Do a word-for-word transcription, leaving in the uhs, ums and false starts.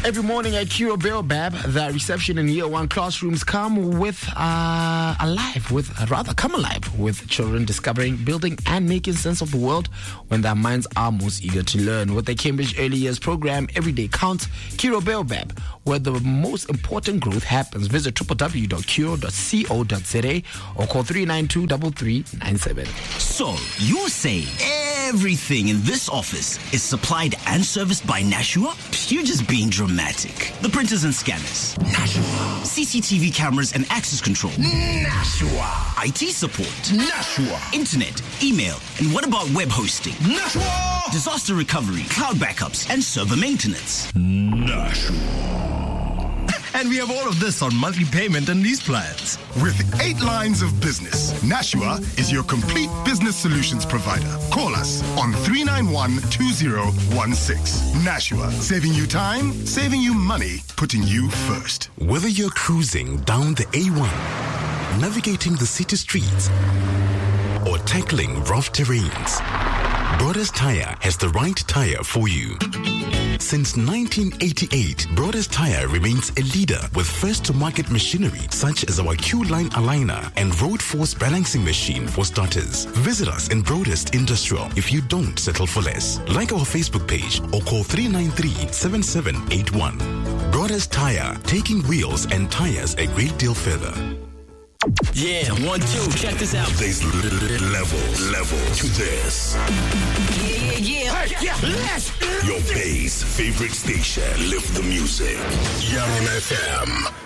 Every morning at Kiro Baobab, the reception in year one classrooms come with uh, alive, with uh, rather come alive with children discovering, building, and making sense of the world when their minds are most eager to learn. With the Cambridge Early Years program, Every Day Counts, Kiro Baobab, where the most important growth happens. Visit w w w dot kiro dot co dot z a or call three nine two three three nine seven. So, you say everything in this office is supplied and serviced by Nashua? You're just being dramatic. The printers and scanners? Nashua. C C T V cameras and access control? Nashua. I T support? Nashua. Internet, email, and what about web hosting? Nashua. Disaster recovery, cloud backups, and server maintenance? Nashua. And we have all of this on monthly payment and lease plans. With eight lines of business, Nashua is your complete business solutions provider. Call us on three nine one two zero one six. Nashua, saving you time, saving you money, putting you first. Whether you're cruising down the A one, navigating the city streets, or tackling rough terrains, Brothers Tire has the right tire for you. Since nineteen eighty-eight, Brothers Tire remains a leader with first-to-market machinery such as our Q-Line aligner and Road Force balancing machine for starters. Visit us in Broadest Industrial if you don't settle for less. Like our Facebook page or call three nine three seven seven eight one. Brothers Tire, taking wheels and tires a great deal further. Yeah, one, two, check this out. There's level, level to this. Yeah, yeah, yeah. Hey, yeah, let's Your base favorite station, lift the music. Yaron F M.